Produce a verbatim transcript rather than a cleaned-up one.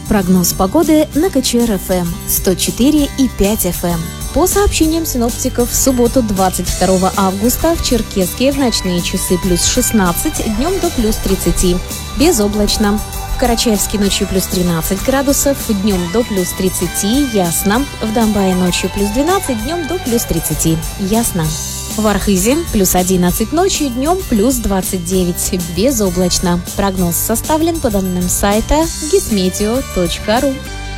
Прогноз погоды на ка че эр эф эм сто четыре и пять эф эм. По сообщениям синоптиков, в субботу двадцать второго августа в Черкесске в ночные часы плюс шестнадцать, днем до плюс тридцать. Безоблачно. В Карачаевске ночью плюс тринадцать градусов, днем до плюс тридцать, ясно. В Домбае ночью плюс двенадцать, днем до плюс тридцать, ясно. В Архизе плюс одиннадцать ночью, днем плюс двадцать девять, безоблачно. Прогноз составлен по данным сайта гисметео точка ру.